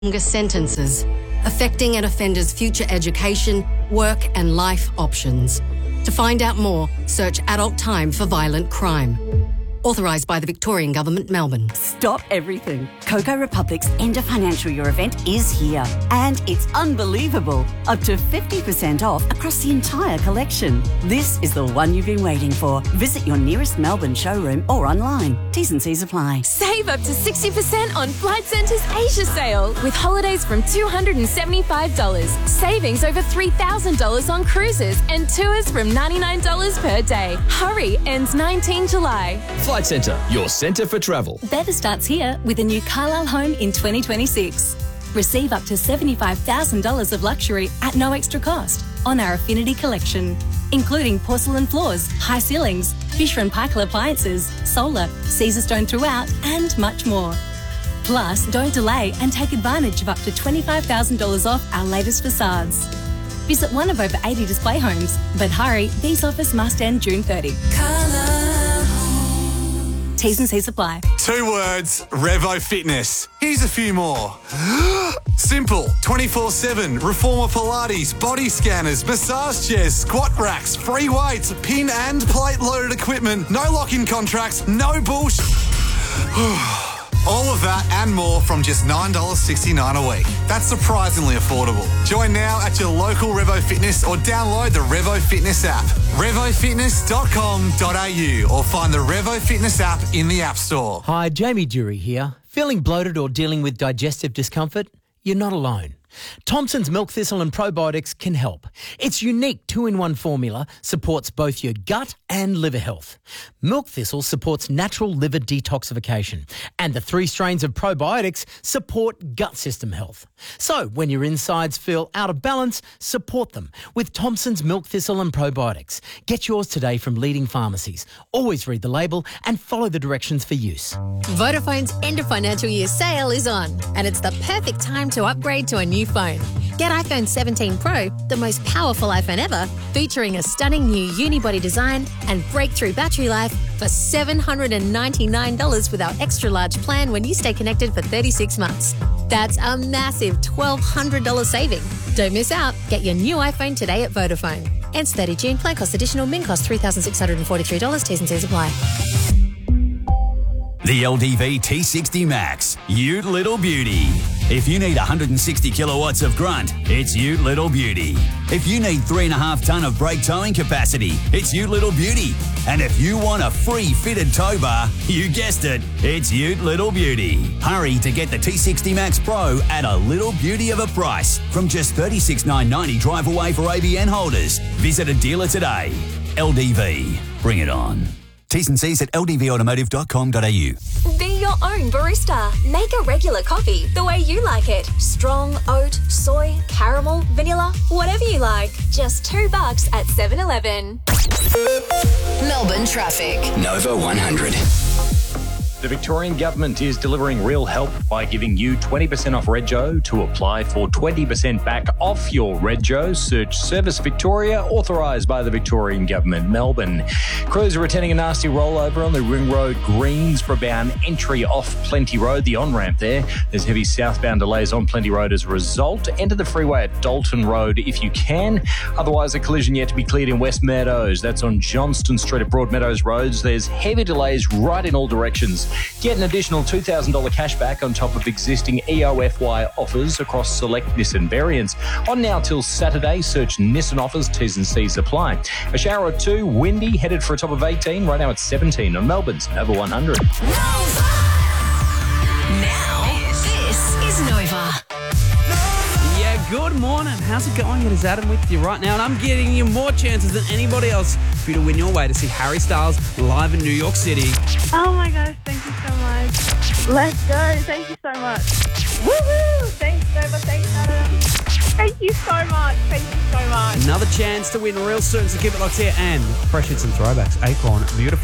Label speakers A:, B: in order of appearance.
A: longer sentences, affecting an offender's future education, work and life options. To find out more, search Adult Time for Violent Crime. Authorised by the Victorian Government, Melbourne.
B: Stop everything. Coco Republic's End of Financial Year event is here. And it's unbelievable. Up to 50% off across the entire collection. This is the one you've been waiting for. Visit your nearest Melbourne showroom or online. T's and C's apply.
C: Save up to 60% on Flight Centre's Asia sale with holidays from $275. Savings over $3,000 on cruises and tours from $99 per day. Hurry, ends 19 July.
D: Flight Centre, your centre for travel.
E: Better starts here with a new Carlisle home in 2026. Receive up to $75,000 of luxury at no extra cost on our Affinity collection, including porcelain floors, high ceilings, Fisher & Paykel appliances, solar, Caesarstone throughout, and much more. Plus, don't delay and take advantage of up to $25,000 off our latest facades. Visit one of over 80 display homes, but hurry, these offers must end June 30. T's and C's apply.
F: 2 words, Revo Fitness. Here's a few more. Simple, 24/7, Reformer Pilates, body scanners, massage chairs, squat racks, free weights, pin and plate loaded equipment, no lock-in contracts, no bullshit. All of that and more from just $9.69 a week. That's surprisingly affordable. Join now at your local Revo Fitness or download the Revo Fitness app. RevoFitness.com.au or find the Revo Fitness app in the App Store.
G: Hi, Jamie Dury here. Feeling bloated or dealing with digestive discomfort? You're not alone. Thompson's Milk Thistle and Probiotics can help. Its unique 2-in-1 formula supports both your gut and liver health. Milk Thistle supports natural liver detoxification, and the 3 strains of probiotics support gut system health. So when your insides feel out of balance, support them with Thompson's Milk Thistle and Probiotics. Get yours today from leading pharmacies. Always read the label and follow the directions for use.
H: Vodafone's end of financial year sale is on, and it's the perfect time to upgrade to a new phone. Get iPhone 17 Pro, the most powerful iPhone ever, featuring a stunning new unibody design and breakthrough battery life for $799 with our extra large plan when you stay connected for 36 months. That's a massive $1,200 saving. Don't miss out. Get your new iPhone today at Vodafone. Ends 30 June. Plan cost additional. Min cost $3,643. T's and C's apply.
I: The LDV T60 Max, Ute Little Beauty. If you need 160 kilowatts of grunt, it's Ute Little Beauty. If you need 3.5 tonne of brake towing capacity, it's Ute Little Beauty. And if you want a free fitted tow bar, you guessed it, it's Ute Little Beauty. Hurry to get the T60 Max Pro at a little beauty of a price from just $36,990 drive away for ABN holders. Visit a dealer today. LDV, bring it on. T's and C's at ldvautomotive.com.au.
C: Be your own barista. Make a regular coffee the way you like it. Strong, oat, soy, caramel, vanilla, whatever you like. Just $2 at 7-Eleven.
J: Melbourne traffic.
D: Nova 100.
K: The Victorian Government is delivering real help by giving you 20% off Rego. To apply for 20% back off your Rego, search Service Victoria, authorised by the Victorian Government, Melbourne. Crews are returning a nasty rollover on the Ring Road Greensboro-bound entry off Plenty Road, the on-ramp there. There's heavy southbound delays on Plenty Road as a result. Enter the freeway at Dalton Road if you can. Otherwise, a collision yet to be cleared in West Meadows. That's on Johnston Street at Broadmeadows Roads. There's heavy delays right in all directions. Get an additional $2,000 cash back on top of existing EOFY offers across select Nissan variants. On now till Saturday, search Nissan offers, T's and C's apply. A shower or two, windy, headed for a top of 18. Right now it's 17 on Melbourne's Nova 100.
J: Now, this is Nova.
L: Yeah, good morning. How's it going? It is Adam with you right now, and I'm getting you more chances than anybody else for you to win your way to see Harry Styles live in New York City.
M: Oh my gosh, thank you so much. Let's go. Thank you so much. Woohoo! Thanks, Nova. Thanks, Adam. Thank you so much. Thank you so much.
L: Another chance to win real soon, so keep it locked here. And fresh hits and throwbacks. Acorn, beautiful.